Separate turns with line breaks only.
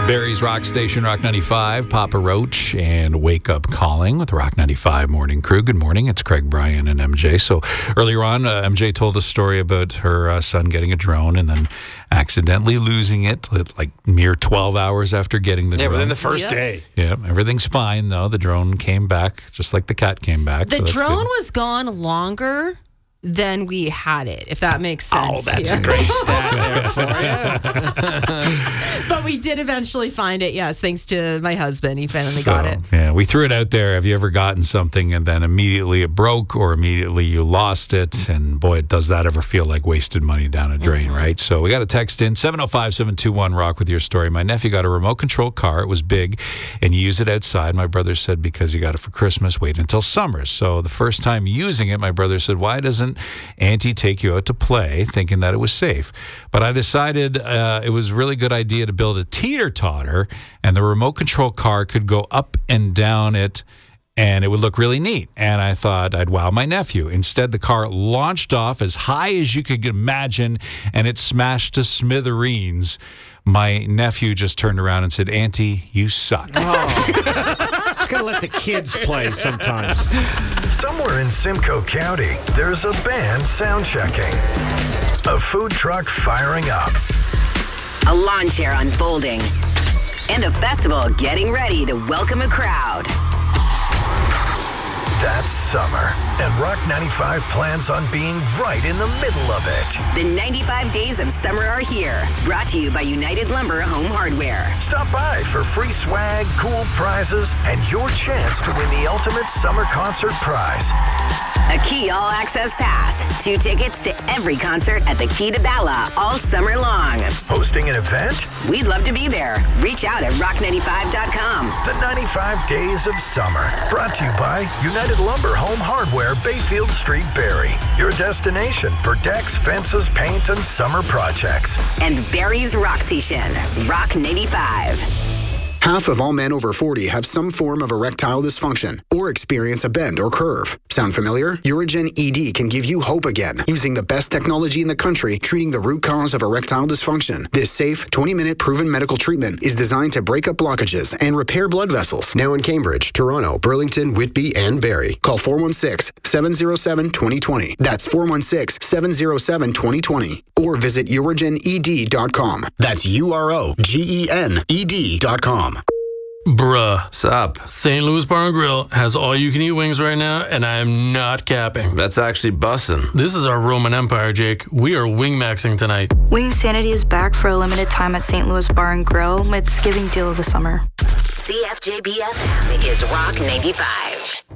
Barrie's Rock Station, Rock 95, Papa Roach, and Wake Up Calling with Rock 95 Morning Crew. Good morning. It's Craig, Brian, and MJ. So earlier on, MJ told a story about her son getting a drone and then accidentally losing it like mere 12 hours after getting the drone.
Yeah, within the first day.
Yeah, everything's fine, though. The drone ccame back just like the cat came back.
The drone was gone longer than we had it, if that makes sense.
Oh, that's a great stat there for you.
But we did eventually find it, yes, thanks to my husband. He finally got it.
Yeah, we threw it out there. Have you ever gotten something and then immediately it broke or immediately you lost it? And boy, does that ever feel like wasted money down a drain, right? So we got a text in, 705-721-ROCK with your story. My nephew got a remote control car. It was big and you use it outside. My brother said because he got it for Christmas, wait until summer. So the first time using it, my brother said, why doesn't Auntie take you out to play, thinking that it was safe? But I decided it was a really good idea to build a teeter-totter, and the remote control car could go up and down it, and it would look really neat. And I thought I'd wow my nephew. Instead, the car launched off as high as you could imagine, and it smashed to smithereens. My nephew just turned around and said, Auntie, you suck.
Just gotta let the kids play sometimes.
Somewhere in Simcoe County, there's a band sound checking, a food truck firing up,
a lawn chair unfolding, and a festival getting ready to welcome a crowd.
That's summer, and Rock 95 plans on being right in the middle of it.
The 95 days of summer are here, brought to you by United Lumber Home Hardware.
Stop by for free swag, cool prizes, and your chance to win the ultimate summer concert prize.
A Key All Access Pass, 2 tickets to every concert at the Key to Bala all summer long.
Hosting an event?
We'd love to be there. Reach out at rock95.com.
The 95 Days of Summer, brought to you by United Lumber Home Hardware, Bayfield Street, Barrie. Your destination for decks, fences, paint, and summer projects.
And Barrie's Rock Station, Rock 95.
Half of all men over 40 have some form of erectile dysfunction or experience a bend or curve. Sound familiar? Urigen ED can give you hope again using the best technology in the country treating the root cause of erectile dysfunction. This safe, 20-minute proven medical treatment is designed to break up blockages and repair blood vessels. Now in Cambridge, Toronto, Burlington, Whitby, and Barrie. Call 416-707-2020. That's 416-707-2020. Or visit urigened.com. That's UROGENED.com.
Bruh.
Sup?
St. Louis Bar and Grill has all-you-can-eat wings right now, and I am not capping.
That's actually bussin'.
This is our Roman Empire, Jake. We are wing-maxing tonight.
Wing Sanity is back for a limited time at St. Louis Bar and Grill. It's giving deal of the summer.
CFJB FM is Rock 95.